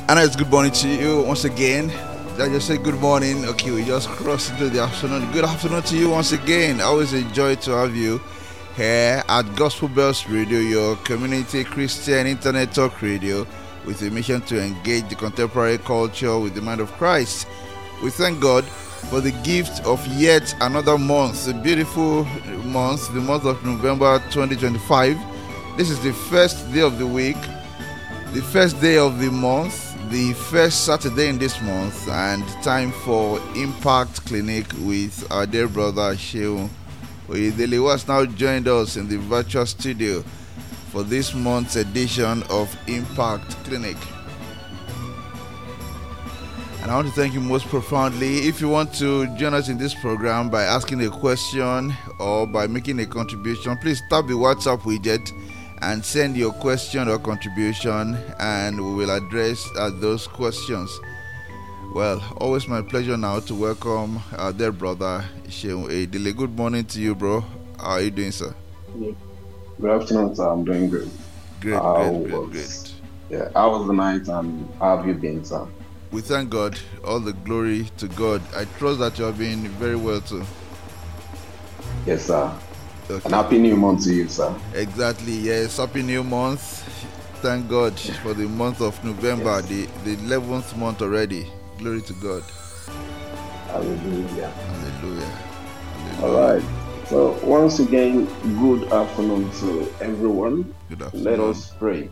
Anna, it's good morning to you once again. Did I just say good morning? Okay, we just crossed into the afternoon. Good afternoon to you once again. I always enjoy to have you here at Gospel Bells Radio, your community Christian internet talk radio with a mission to engage the contemporary culture with the mind of Christ. We thank God for the gift of yet another month, a beautiful month, the month of November 2025. This is the first day of the week, the first day of the month, the first Saturday in this month, and time for Impact Clinic with our dear brother Shehu Oyedele, who has now joined us in the virtual studio for this month's edition of Impact Clinic. And I want to thank you most profoundly. If you want to join us in this program by asking a question or by making a contribution, please tap the WhatsApp widget and send your question or contribution, and we will address those questions. Well, always my pleasure now to welcome our dear brother Shehu Oyedele. Good morning to you, bro. How are you doing, sir? Good afternoon, sir. I'm doing good. Great. Yeah, how was the night and how have you been, sir? We thank God. All the glory to God. I trust that you have been very well too. Yes, sir. Okay. And happy new month to you, sir. Exactly, yes. Happy new month. Thank God for the month of November, yes. the 11th month already. Glory to God. Hallelujah. Hallelujah. All right. So once again, good afternoon to everyone. Good afternoon. Let us pray.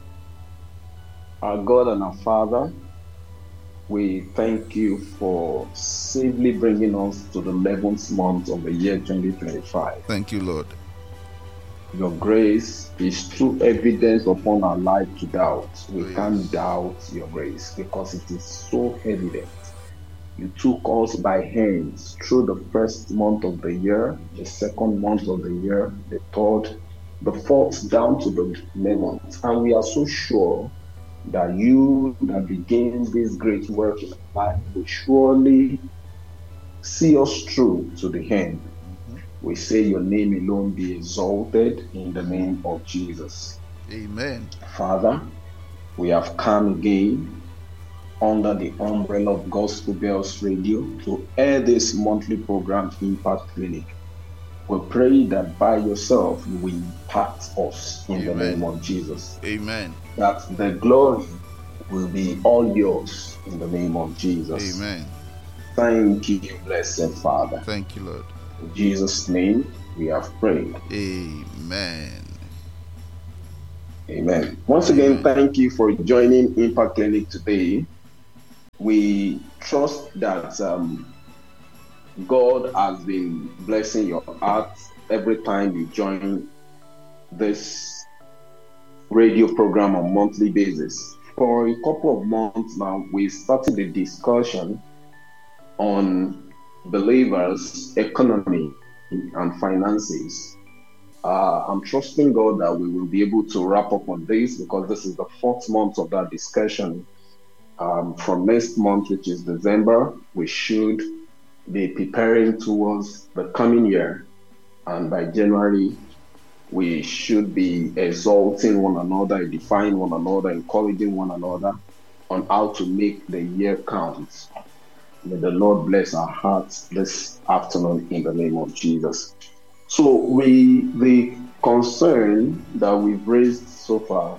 Our God and our Father, we thank you for safely bringing us to the 11th month of the year 2025. Thank you, Lord. Your grace is true evidence upon our life to doubt. We can't doubt your grace because it is so evident. You took us by hands through the first month of the year, the second month of the year, the third, the fourth, down to the 11th. And we are so sure that you that begins this great work in our life will surely see us through to the end. We say your name alone be exalted in the name of Jesus. Amen. Father, we have come again under the umbrella of Gospel Bells Radio to air this monthly program, Impact Clinic. We pray that by yourself you will impact us in Amen. the name of Jesus. Amen. That the glory will be all yours in the name of Jesus. Amen. Thank you, blessed Father. Thank you, Lord. In Jesus' name we have prayed. Amen. Amen. Once again, thank you for joining Impact Clinic today. We trust that God has been blessing your heart every time you join this radio program on a monthly basis. For a couple of months now, we started a discussion on believers' economy and finances. I'm trusting God that we will be able to wrap up on this because this is the fourth month of that discussion. From next month, which is December, we should be preparing towards the coming year. And by January, we should be exalting one another, edifying one another, encouraging one another on how to make the year count. May the Lord bless our hearts this afternoon in the name of Jesus. So the concern that we've raised so far,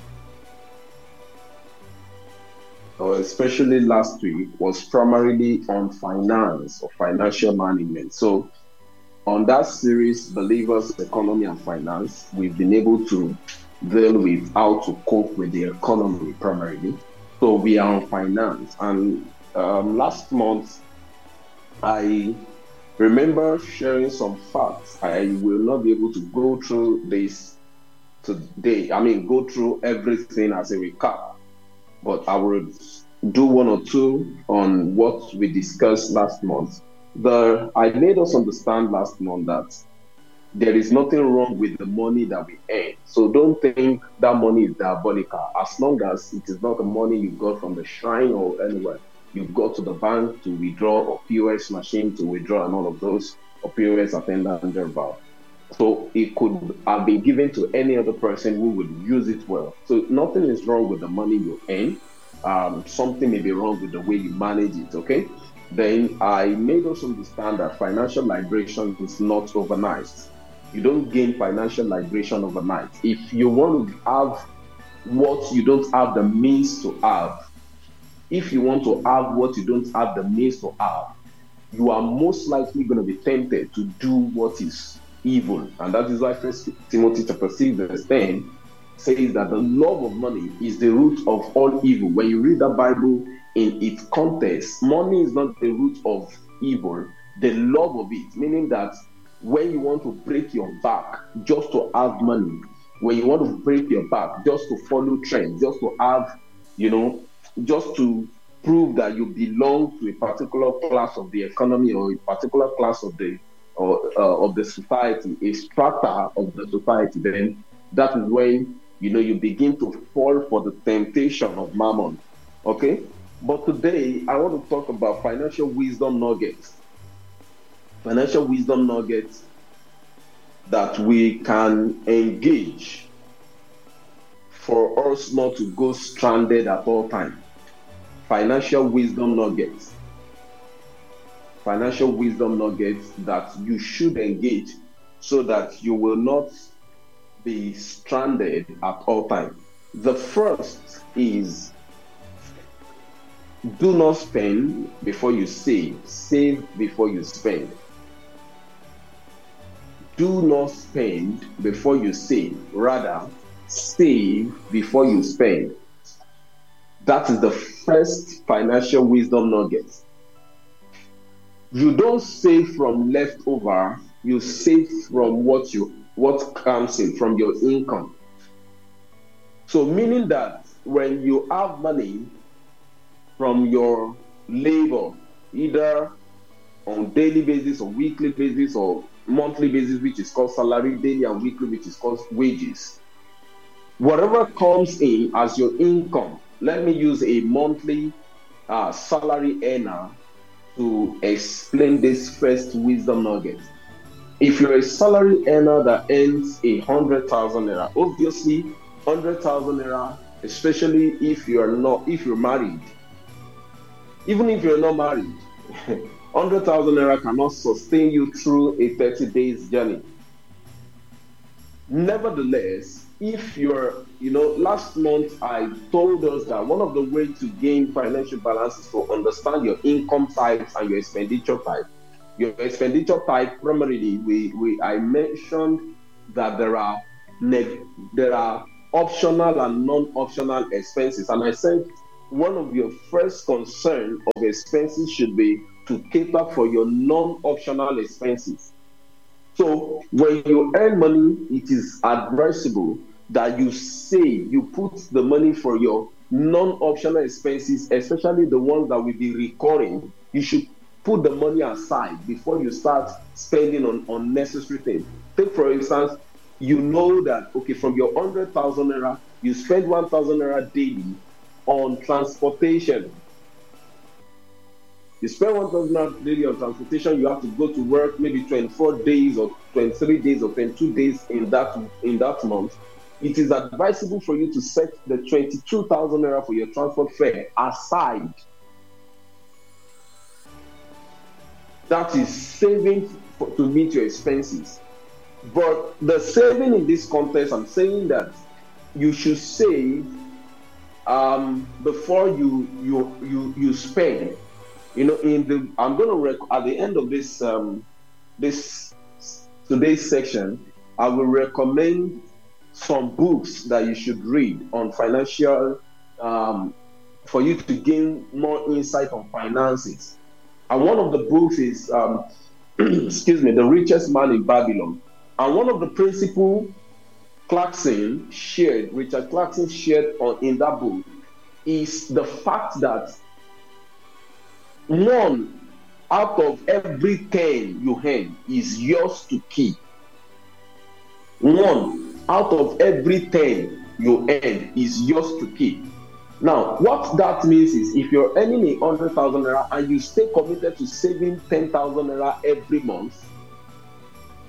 especially last week, was primarily on finance or financial management. So on that series, Believers, Economy and Finance, we've been able to deal with how to cope with the economy primarily. So we are on finance. And last month, I remember sharing some facts. I will not be able to go through this today. Go through everything as a recap. But I will do one or two on what we discussed last month. I made us understand last month that there is nothing wrong with the money that we earn. So don't think that money is diabolical. As long as it is not the money you got from the shrine or anywhere, you go to the bank to withdraw, or POS machine to withdraw, and all of those, or POS attendant thereabout. So it could have been given to any other person who would use it well. So nothing is wrong with the money you earn. something may be wrong with the way you manage it, okay? Then I made us understand that financial liberation is not overnight. You don't gain financial liberation overnight. If you want to have what you don't have the means to have, if you want to have what you don't have the means to have, you are most likely going to be tempted to do what is evil. And that is why First Timothy chapter 6 verse 10 says that the love of money is the root of all evil. When you read the Bible in its context, money is not the root of evil, the love of it, meaning that when you want to break your back just to have money, when you want to break your back just to follow trends, just to have, just to prove that you belong to a particular class of the economy or a particular class of the society, a strata of the society, then that is when you begin to fall for the temptation of mammon. Okay? But today I want to talk about financial wisdom nuggets. Financial wisdom nuggets that we can engage for us not to go stranded at all times. Financial wisdom nuggets. Financial wisdom nuggets that you should engage so that you will not be stranded at all times. The first is, do not spend before you save. Save before you spend. Do not spend before you save. Rather, save before you spend. That is the first financial wisdom nugget. You don't save from leftover, you save from what comes in, from your income. So meaning that when you have money from your labor, either on daily basis or weekly basis or monthly basis, which is called salary, daily and weekly, which is called wages, whatever comes in as your income, let me use a monthly salary earner to explain this first wisdom nugget. If you're a salary earner that earns 100,000 naira, obviously 100,000 naira, especially if you're married, even if you're not married, 100,000 naira cannot sustain you through a 30 days journey. Nevertheless, if you're, last month I told us that one of the ways to gain financial balance is to understand your income types and your expenditure type. Your expenditure type, primarily, I mentioned that there are optional and non-optional expenses, and I said one of your first concern of expenses should be to cater for your non-optional expenses. So when you earn money, it is advisable that you save, you put the money for your non-optional expenses, especially the ones that will be recurring. You should put the money aside before you start spending on unnecessary things. Take, for instance, you know that, okay, from your 100,000 naira, you spend 1,000 naira daily on transportation. You spend 1,000 naira daily on transportation, you have to go to work maybe 24 days or 23 days or 22 days in that month. It is advisable for you to set the 22,000 naira for your transport fare aside. That is saving to meet your expenses. But the saving in this context, I'm saying that you should save before you spend. I'm going to at the end of this today's section, I will recommend some books that you should read on financial, for you to gain more insight on finances. And one of the books is, The Richest Man in Babylon. And one of the principles Richard Clarkson shared in that book, is the fact that 1 out of every 10 you earn is yours to keep. 1 out of every 10 you earn is yours to keep. Now, what that means is, if you're earning 100,000 naira and you stay committed to saving 10,000 naira every month,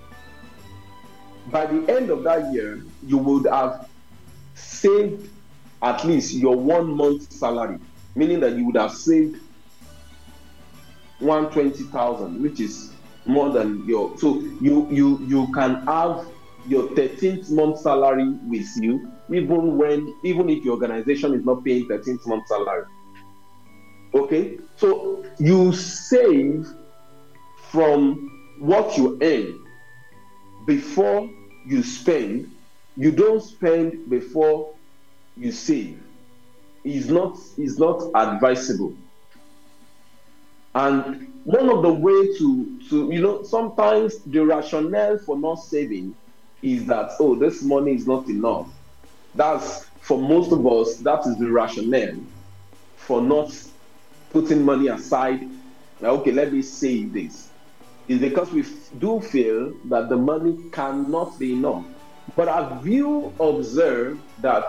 by the end of that year, you would have saved at least your 1 month salary, meaning that you would have saved 120,000, which is more than your. So you can have your 13th month salary with you, even if your organization is not paying 13th month salary. Okay, so you save from what you earn before you spend. You don't spend before you save. Is not advisable. And one of the way to sometimes the rationale for not saving is that, oh, this money is not enough. That's, for most of us, that is the rationale for not putting money aside. Like, okay, let me save this. Is because we do feel that the money cannot be enough. But have you observed that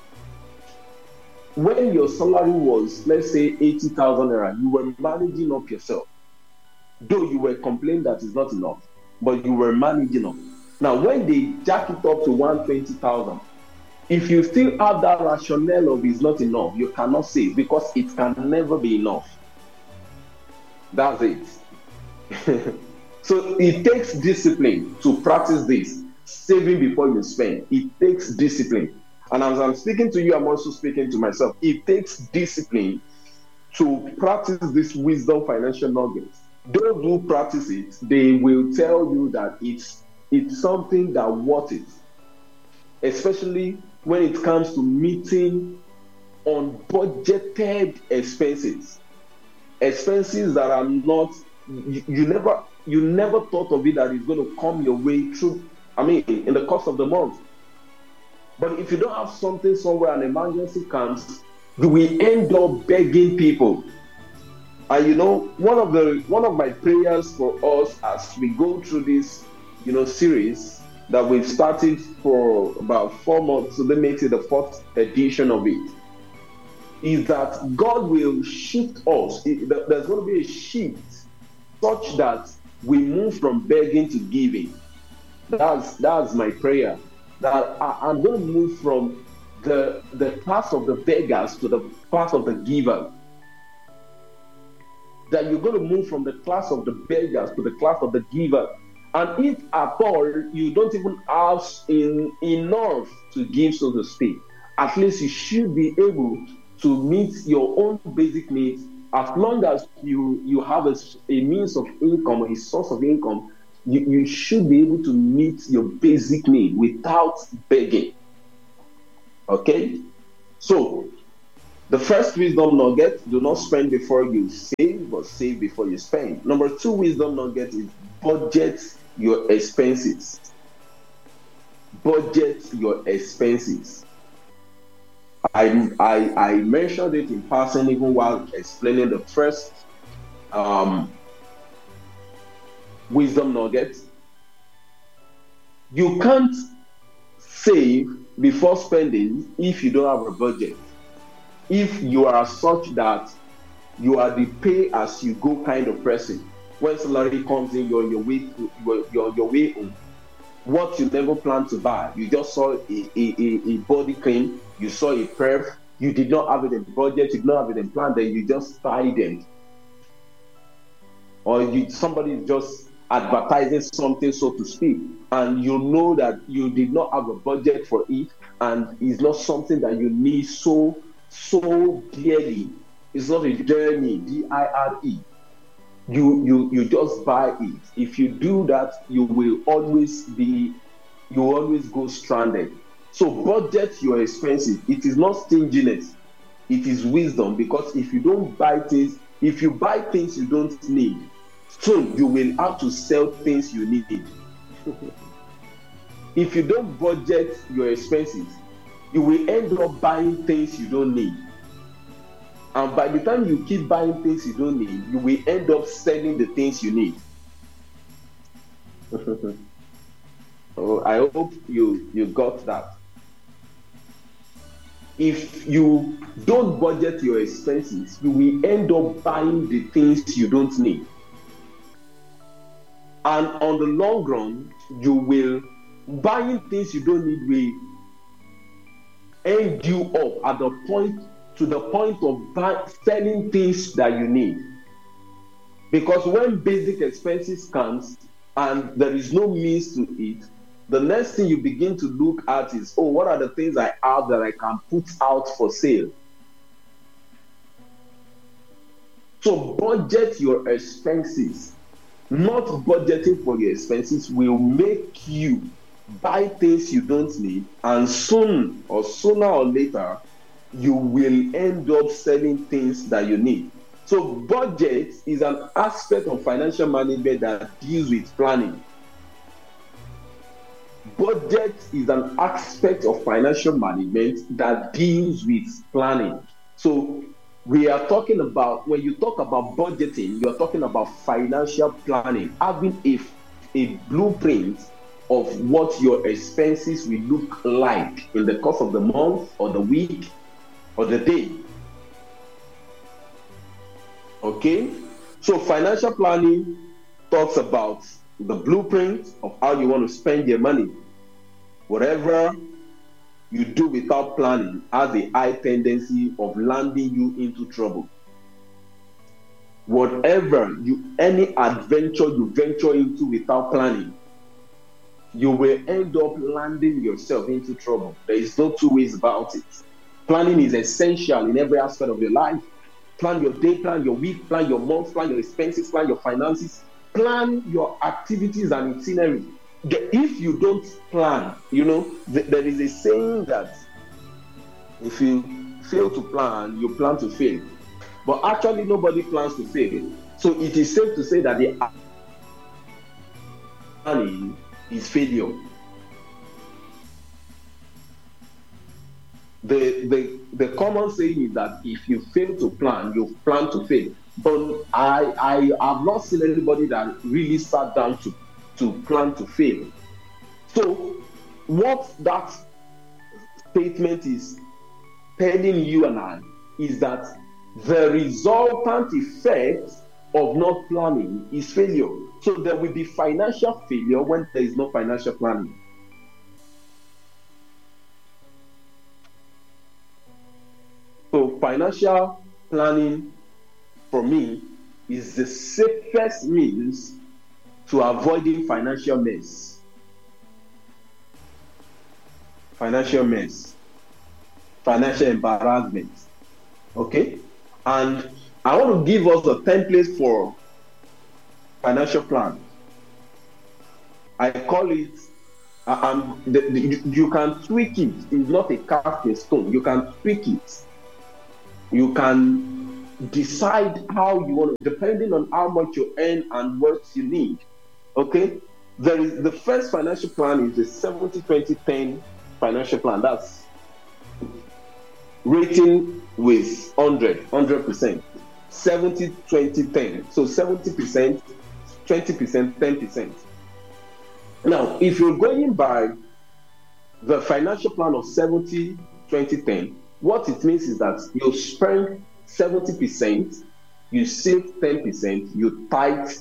when your salary was, let's say, 80,000 naira, you were managing up yourself? Though you were complaining that it's not enough, but you were managing up. Now, when they jack it up to 120,000, if you still have that rationale of it's not enough, you cannot save, because it can never be enough. That's it. So it takes discipline to practice this, saving before you spend. It takes discipline. And as I'm speaking to you, I'm also speaking to myself. It takes discipline to practice this wisdom financial nuggets. Those who practice it, they will tell you that it's something that worth it, especially when it comes to meeting unbudgeted expenses that are not, you never thought of it that it's going to come your way through, in the course of the month. But if you don't have something somewhere, an emergency comes, you will end up begging people. And one of my prayers for us as we go through this series that we've started for about 4 months, so that makes it the 4th edition of it, is that God will shift us. There's going to be a shift such that we move from begging to giving. That's my prayer. That I'm going to move from the class of the beggars to the class of the givers. That you're going to move from the class of the beggars to the class of the givers. And if at all you don't even have enough to give, so to speak, at least you should be able to meet your own basic needs. As long as you have a means of income, a source of income, you should be able to meet your basic need without begging. Okay? So, the first wisdom nugget, do not spend before you save, but save before you spend. Number 2 wisdom nugget is budget your expenses. Budget your expenses. I mentioned it in passing even while explaining the first wisdom nugget. You can't save before spending if you don't have a budget. If you are such that you are the pay as you go kind of person, when salary comes in, you're on your way home. What you never planned to buy, you just saw a body cream, you saw a perf, you did not have it in budget, you did not have it in plan, then you just buy them. Or somebody is just advertising something, so to speak, and you know that you did not have a budget for it, and it's not something that you need so dearly. It's not a journey, D-I-R-E. You just buy it. If you do that, you will always go stranded. So budget your expenses. It is not stinginess, it is wisdom. Because if you buy things you don't need, soon you will have to sell things you need. If you don't budget your expenses, you will end up buying things you don't need. And by the time you keep buying things you don't need, you will end up selling the things you need. Oh, I hope you got that. If you don't budget your expenses, you will end up buying the things you don't need. And on the long run, buying things you don't need end you up at the point to the point of selling things that you need. Because when basic expenses comes and there is no means to it, the next thing you begin to look at is, oh, what are the things I have that I can put out for sale? So budget your expenses. Not budgeting for your expenses will make you buy things you don't need, and sooner or later, you will end up selling things that you need. So budget is an aspect of financial management that deals with planning. Budget is an aspect of financial management that deals with planning. So we are talking about, when you talk about budgeting, you're talking about financial planning, having a blueprint of what your expenses will look like in the course of the month or the week or the day. Okay? So financial planning talks about the blueprint of how you want to spend your money. Whatever you do without planning has a high tendency of landing you into trouble. Any adventure you venture into without planning, you will end up landing yourself into trouble. There is no two ways about it. Planning is essential in every aspect of your life. Plan your day, plan your week, plan your month, plan your expenses, plan your finances, plan your activities and itinerary. If you don't plan, there is a saying that if you fail to plan, you plan to fail. But actually, nobody plans to fail. So it is safe to say that the planning is failure. The common saying is that if you fail to plan, you plan to fail. But I have not seen anybody that really sat down to plan to fail. So what that statement is telling you and I is that the resultant effect of not planning is failure. So there will be financial failure when there is no financial planning. So financial planning for me is the safest means to avoiding financial mess. Financial embarrassment. Okay? And I want to give us a template for financial plan. I call it, you can tweak it. It's not a cast in stone. You can tweak it. You can decide how you want to, depending on how much you earn and what you need. Okay, the first financial plan is the 70-20-10 financial plan. That's rating with 100%. 70-20-10. So 70%, 20%, 10%. Now, if you're going by the financial plan of 70-20-10, what it means is that you spend 70%, you save 10%, you tithe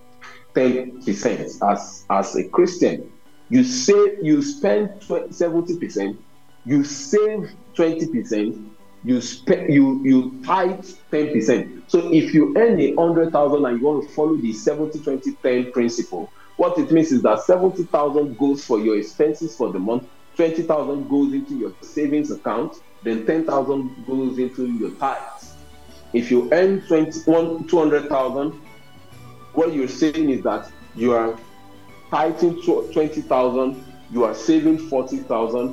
10% as a Christian. You spend 70%, you save 20%, you tithe 10%. So if you earn 100,000 and you want to follow the 70-20-10 principle, what it means is that 70,000 goes for your expenses for the month, 20,000 goes into your savings account, then 10,000 goes into your tithes. If you earn 200,000, what you're saying is that you are tithing 20,000, you are saving 40,000,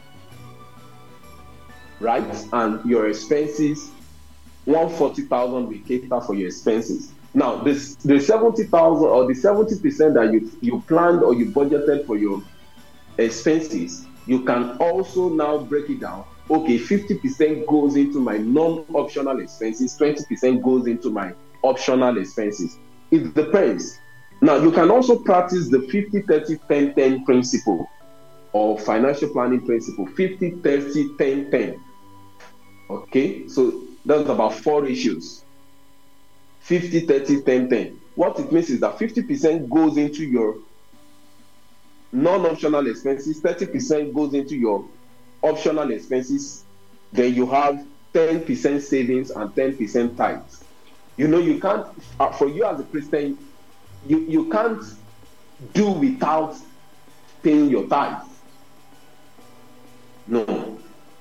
right? And your expenses, 140,000 will cater for your expenses. Now, the 70,000 or the 70% that you planned or you budgeted for your expenses, you can also now break it down. Okay, 50% goes into my non-optional expenses, 20% goes into my optional expenses. It depends. Now, you can also practice the 50-30-10-10 principle or financial planning principle, 50-30-10-10. Okay, so that's about 4 ratios. 50-30-10-10. What it means is that 50% goes into your non-optional expenses, 30% goes into your optional expenses, then you have 10% savings and 10% tithes. You can't, for you as a Christian, you can't do without paying your tithes. No.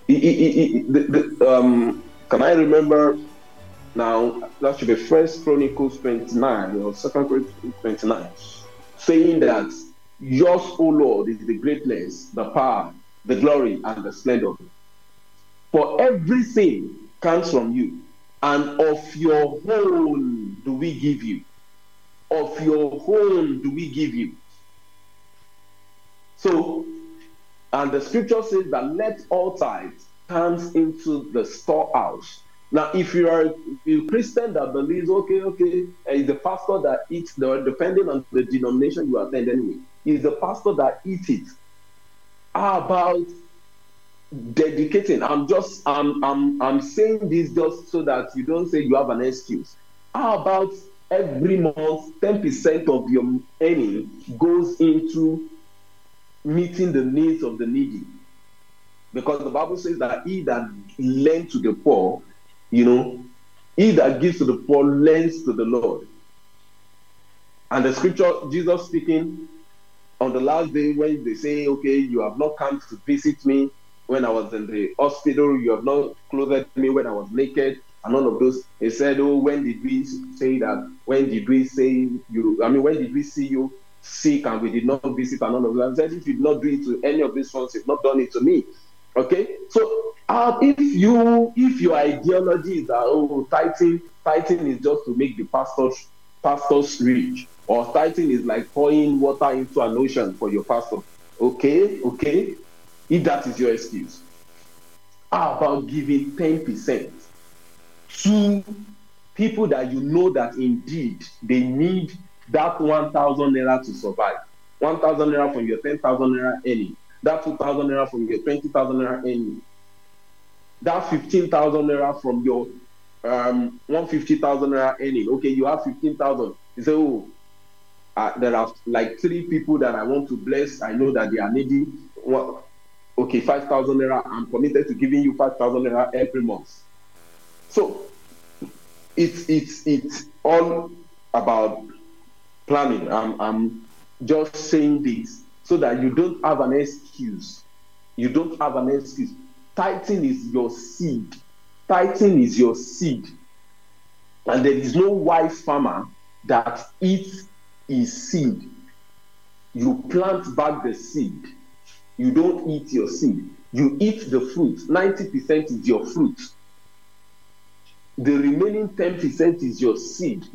Can I remember now? That should be First Chronicles 29 or Second Chronicles 29, saying that yours, O Lord, is the greatness, the power, the glory, and the splendor. For everything comes from you, and of your own do we give you. Of your own do we give you. So, and the scripture says that let all tithes comes into the storehouse. Now, if you are a Christian that believes, okay, is the pastor that eats, depending on the denomination you attend anyway, is the pastor that eats it. How about dedicating? I'm saying this just so that you don't say you have an excuse. How about every month 10% of your earning goes into meeting the needs of the needy? Because the Bible says that he that lends to the poor, he that gives to the poor lends to the Lord. And the scripture, Jesus speaking on the last day, when they say, okay, you have not come to visit me when I was in the hospital, you have not clothed me when I was naked, and all of those. He said, oh, when did we say that? When did we see you sick and we did not visit, and all of that? I said, if you did not do it to any of these ones, you've not done it to me. Okay, so if your ideology is that tithing is just to make the pastors rich, or tithing is like pouring water into an ocean for your pastor, okay, if that is your excuse, how about giving 10% to people that you know that indeed they need that 1,000 naira to survive? 1,000 naira from your 10,000 naira earning, that 2,000 naira from your 20,000 naira earning, that 15,000 naira from your 150,000 naira earning. Okay, you have 15,000. You say, there are like 3 people that I want to bless. I know that they are needy. Well, okay, 5,000 naira. I'm committed to giving you 5,000 naira every month. So it's all about planning. I'm just saying this so that you don't have an excuse. You don't have an excuse. Tithing is your seed. Tithing is your seed. And there is no wise farmer that eats his seed. You plant back the seed. You don't eat your seed. You eat the fruit. 90% is your fruit. The remaining 10% is your seed.